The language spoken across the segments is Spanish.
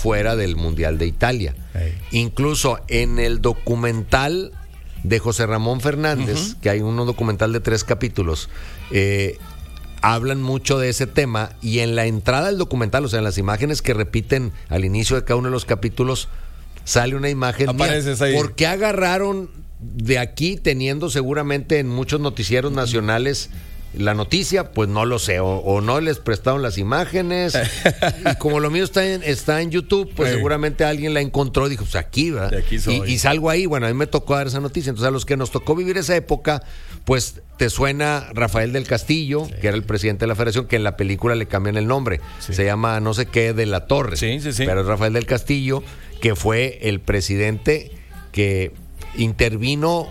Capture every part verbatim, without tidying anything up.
fuera del Mundial de Italia. Hey. Incluso en el documental de José Ramón Fernández, uh-huh. que hay un documental de tres capítulos, eh, hablan mucho de ese tema, y en la entrada del documental, o sea, en las imágenes que repiten al inicio de cada uno de los capítulos, sale una imagen Apareces mía. Ahí. ¿Por qué agarraron de aquí, teniendo seguramente en muchos noticieros nacionales la noticia? Pues no lo sé, o, o no les prestaron las imágenes, y como lo mío está en, está en YouTube, pues hey. seguramente alguien la encontró y dijo, pues aquí va, aquí y, y salgo ahí. Bueno, a mí me tocó dar esa noticia. Entonces, a los que nos tocó vivir esa época, pues te suena Rafael del Castillo, sí. que era el presidente de la federación, que en la película le cambian el nombre, sí. se llama no sé qué de la Torre, sí, sí, sí. pero es Rafael del Castillo, que fue el presidente que intervino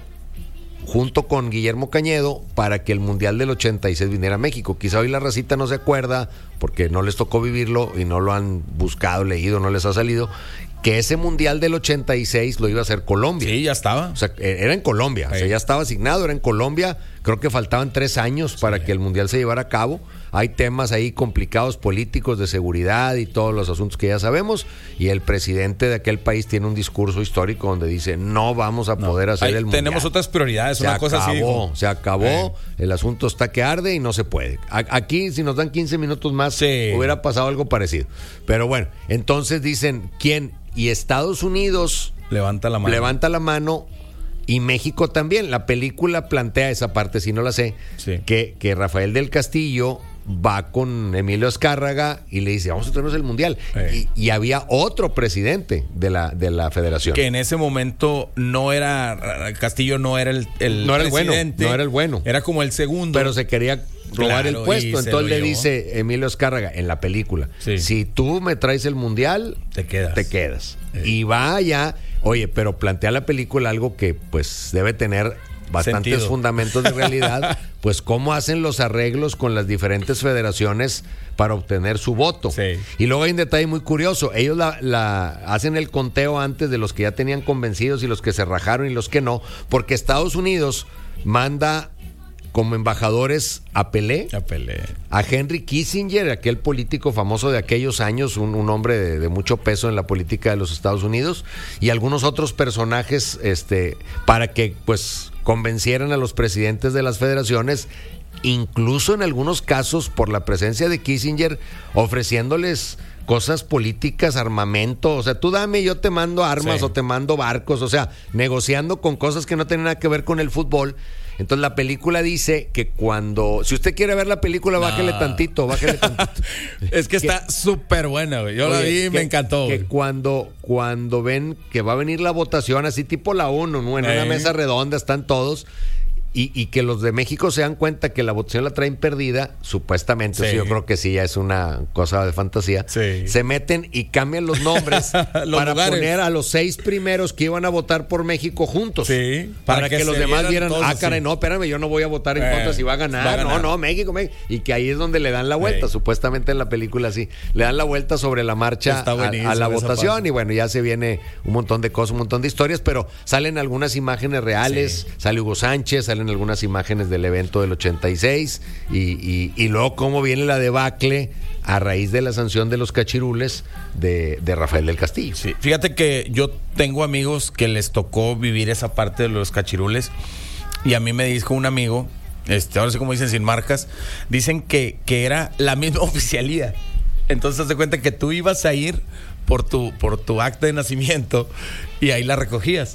junto con Guillermo Cañedo para que el Mundial del ochenta y seis viniera a México. Quizá hoy la racita no se acuerda porque no les tocó vivirlo y no lo han buscado, leído, no les ha salido, que ese Mundial del ochenta y seis lo iba a hacer Colombia. Sí, ya estaba. O sea, era en Colombia, sí. o sea, ya estaba asignado, era en Colombia. Creo que faltaban tres años para sí. que el Mundial se llevara a cabo. Hay temas ahí complicados políticos de seguridad y todos los asuntos que ya sabemos, y el presidente de aquel país tiene un discurso histórico donde dice, no vamos a poder no, hacer ahí el Mundial. Tenemos otras prioridades, se una acabó, cosa así. Dijo. Se acabó, eh. el asunto está que arde y no se puede. Aquí, si nos dan quince minutos más, sí. hubiera pasado algo parecido. Pero bueno, entonces dicen, ¿quién? Y Estados Unidos levanta la mano. Levanta la mano. Y México también. La película plantea esa parte, si no la sé, sí. que, que Rafael del Castillo va con Emilio Azcárraga y le dice, vamos a traernos el Mundial. Eh. Y, y había otro presidente de la, de la federación. Que en ese momento no era, Castillo no era el, el no era el presidente. Bueno, no era el bueno. Era como el segundo. Pero se quería robar claro, el puesto. Entonces le dice Emilio Azcárraga en la película, sí. si tú me traes el Mundial, te quedas. Te quedas. Eh. Y vaya, oye, pero plantea la película algo que pues debe tener bastantes sentido. Fundamentos de realidad, pues cómo hacen los arreglos con las diferentes federaciones para obtener su voto. Sí. Y luego hay un detalle muy curioso, ellos la, la hacen el conteo antes de los que ya tenían convencidos y los que se rajaron y los que no, porque Estados Unidos manda como embajadores a Pelé, a Pelé, a Henry Kissinger, aquel político famoso de aquellos años, un, un hombre de, de mucho peso en la política de los Estados Unidos, y algunos otros personajes, este, para que pues convencieran a los presidentes de las federaciones, incluso en algunos casos por la presencia de Kissinger, ofreciéndoles cosas políticas, armamento, o sea, tú dame, yo te mando armas, sí. o te mando barcos, o sea, negociando con cosas que no tienen nada que ver con el fútbol. Entonces la película dice que cuando, si usted quiere ver la película, no. bájele tantito, bájele tantito. Es que, que está súper buena, güey. Yo oye, la vi y que, me encantó. Que güey. cuando, cuando ven que va a venir la votación, así tipo la ONU, ¿no? En eh. una mesa redonda están todos. Y, y que los de México se dan cuenta que la votación la traen perdida, supuestamente, sí. Sí, yo creo que sí, ya es una cosa de fantasía. Sí. Se meten y cambian los nombres los para lugares. Poner a los seis primeros que iban a votar por México juntos. Sí. Para, para que, que los demás vieran, todos, ah, caray, sí. no, espérame, yo no voy a votar en eh, contra si va a, ganar. va a ganar. No, no, México, México. Y que ahí es donde le dan la vuelta, sí. supuestamente en la película sí. Le dan la vuelta sobre la marcha a, a la votación parte. Y bueno, ya se viene un montón de cosas, un montón de historias, pero salen algunas imágenes reales, sí. sale Hugo Sánchez, salen algunas imágenes del evento del ochenta y seis y, y, y luego cómo viene la debacle a raíz de la sanción de los cachirules de, de Rafael del Castillo. Sí, fíjate que yo tengo amigos que les tocó vivir esa parte de los cachirules y a mí me dijo un amigo, este, ahora sé cómo dicen sin marcas, dicen que, que era la misma oficialía. Entonces te cuenta que tú ibas a ir por tu, por tu acta de nacimiento y ahí la recogías.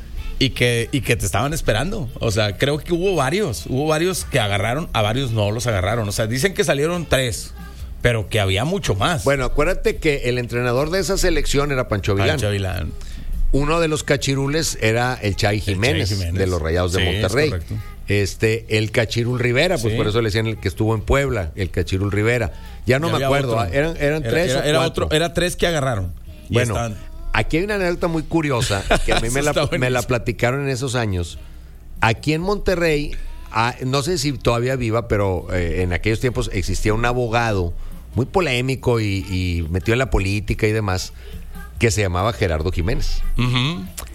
Y que, y que te estaban esperando. O sea, creo que hubo varios. Hubo varios que agarraron, a varios no los agarraron. O sea, dicen que salieron tres, pero que había mucho más. Bueno, acuérdate que el entrenador de esa selección era Pancho Vilán. Pancho Vilán. Uno de los cachirules era el Chay Jiménez, el Chay Jiménez. De los Rayados de sí, Monterrey. Es este, el Cachirul Rivera, pues sí. por eso le decían el que estuvo en Puebla, el Cachirul Rivera. Ya no ya me acuerdo, otro. eran, eran era, tres era, o era cuatro. Otro, era tres que agarraron. Y bueno, están... aquí hay una anécdota muy curiosa que a mí me, la, me la platicaron en esos años. Aquí en Monterrey, ah, no sé si todavía viva, pero eh, en aquellos tiempos existía un abogado muy polémico y, y metido en la política y demás, que se llamaba Gerardo Jiménez. Uh-huh.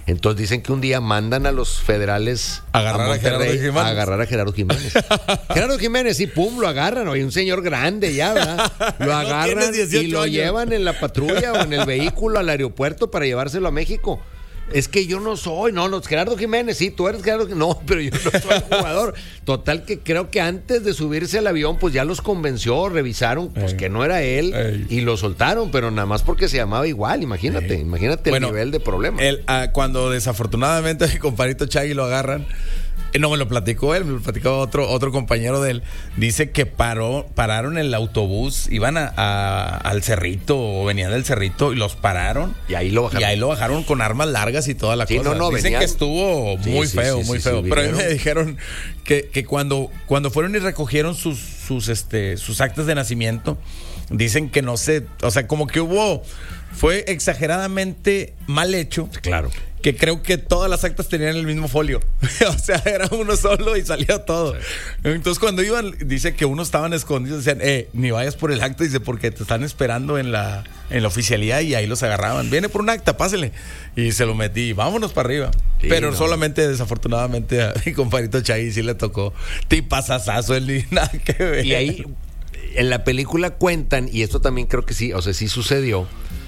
Entonces dicen que un día mandan a los federales agarrar a Monterrey a, Jiménez. a agarrar a Gerardo Jiménez. Gerardo Jiménez, sí, pum, lo agarran. Hay un señor grande ya, ¿verdad? Lo agarran no y lo años. llevan en la patrulla o en el vehículo al aeropuerto para llevárselo a México. Es que yo no soy, no, no, Gerardo Jiménez, sí, tú eres Gerardo Jiménez, no, pero yo no soy jugador. Total que creo que antes de subirse al avión, pues ya los convenció, revisaron, pues Ey. que no era él Ey. y lo soltaron, pero nada más porque se llamaba igual, imagínate, Ey. imagínate bueno, el nivel de problema. Él, uh, cuando desafortunadamente mi compadrito Chagui lo agarran, no me lo platicó él, me lo platicó otro, otro compañero de él. Dice que paró, pararon el autobús, iban a, a, al Cerrito o venían del Cerrito y los pararon. Y ahí lo bajaron. Y ahí lo bajaron con armas largas y toda la sí, cosa. No, no, Dicen venían... que estuvo sí, muy sí, feo, sí, muy sí, feo. sí, Pero a mí me dijeron que, que cuando, cuando fueron y recogieron sus, sus, este, sus actas de nacimiento, dicen que no sé, o sea, como que hubo, fue exageradamente mal hecho. Claro. Que creo que todas las actas tenían el mismo folio. O sea, era uno solo y salía todo. Sí. Entonces, cuando iban, dice que unos estaban escondidos, decían, eh, ni vayas por el acta, dice, porque te están esperando en la, en la oficialía y ahí los agarraban. Viene por un acta, pásele. Y se lo metí, vámonos para arriba. Sí, Pero no. solamente, desafortunadamente, a mi compadrito Chay sí le tocó tipazazazo, él ni nada que ver. Y ahí, en la película cuentan, y esto también creo que sí, o sea, sí sucedió,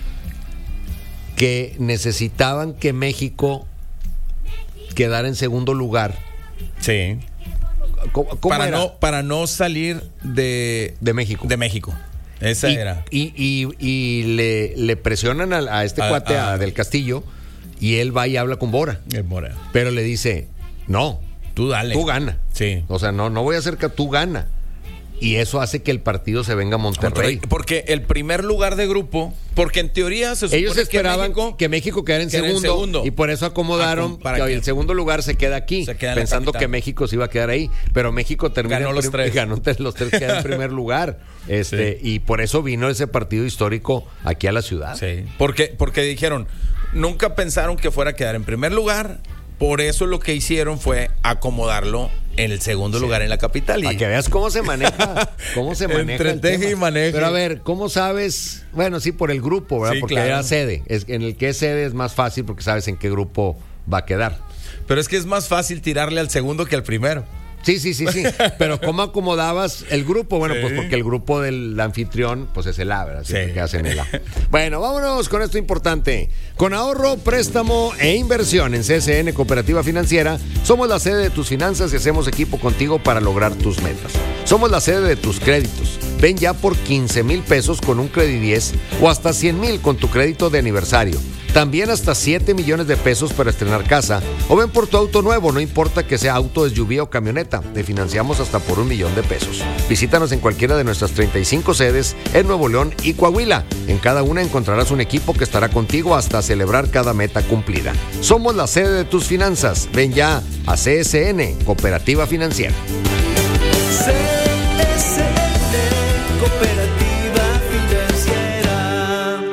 que necesitaban que México quedara en segundo lugar. Sí. ¿Cómo, cómo para era? no para no salir de de México. De México. Esa y, era. Y, y, y le, le presionan a, a este a, cuate a, a del Castillo y él va y habla con Bora. El Bora. Pero le dice, no, tú dale. Tú gana. Sí. O sea, no, no voy a hacer que tú gana. Y eso hace que el partido se venga a Monterrey. Monterrey. Porque el primer lugar de grupo, porque en teoría se supone ellos esperaban que México, que México quedara en segundo, segundo y por eso acomodaron para que, que el segundo lugar se queda aquí, se queda pensando que México se iba a quedar ahí, pero México terminó ganó los tres, ganó los tres queda en primer lugar, este sí. Y por eso vino ese partido histórico aquí a la ciudad. Sí. Porque porque dijeron, nunca pensaron que fuera a quedar en primer lugar. Por eso lo que hicieron fue acomodarlo en el segundo sí. lugar en la capital. Y... Para que veas cómo se maneja, cómo se maneja. Entreteje y maneja. Pero a ver, ¿cómo sabes? Bueno, sí, por el grupo, ¿verdad? Sí, porque claro. Era sede. Es, en el que es sede es más fácil porque sabes en qué grupo va a quedar. Pero es que es más fácil tirarle al segundo que al primero. Sí, sí, sí, sí. Pero ¿cómo acomodabas el grupo? Bueno, sí. pues porque el grupo del anfitrión, pues es el A, ¿verdad? Así sí. que hacen el A. Bueno, vámonos con esto importante. Con ahorro, préstamo e inversión en C S N Cooperativa Financiera, somos la sede de tus finanzas y hacemos equipo contigo para lograr tus metas. Somos la sede de tus créditos. Ven ya por quince mil pesos con un Credi diez o hasta cien mil con tu crédito de aniversario. También hasta siete millones de pesos para estrenar casa. O ven por tu auto nuevo, no importa que sea auto, S U V o camioneta. Te financiamos hasta por un millón de pesos. Visítanos en cualquiera de nuestras treinta y cinco sedes en Nuevo León y Coahuila. En cada una encontrarás un equipo que estará contigo hasta celebrar cada meta cumplida. Somos la sede de tus finanzas. Ven ya a C S N Cooperativa Financiera. C S N Cooperativa Financiera.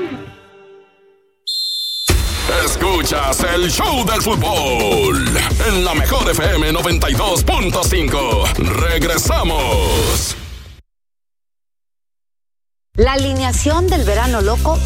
Escuchas el show del fútbol en la mejor F M noventa y dos punto cinco. Regresamos. La alineación del verano loco